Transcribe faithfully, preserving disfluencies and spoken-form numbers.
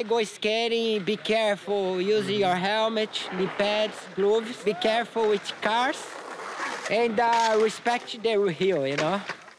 go skating, be careful using your helmet, knee pads, gloves. Be careful with cars, and uh, respect the hill, you know.